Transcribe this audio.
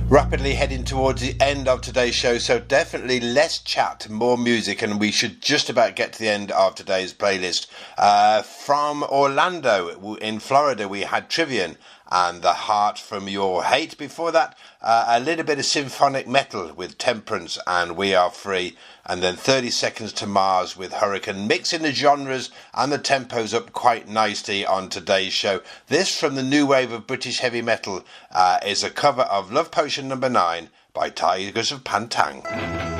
Rapidly heading towards the end of today's show, so definitely less chat, more music, and we should just about get to the end of today's playlist. From Orlando in Florida, we had Trivian and The Heart From Your Hate. Before that, a little bit of symphonic metal with Temperance and We Are Free, and then 30 Seconds to Mars with Hurricane, mixing the genres and the tempos up quite nicely on today's show. This, from the new wave of British heavy metal, is a cover of Love Potion No. 9 by Tigers of Pantang.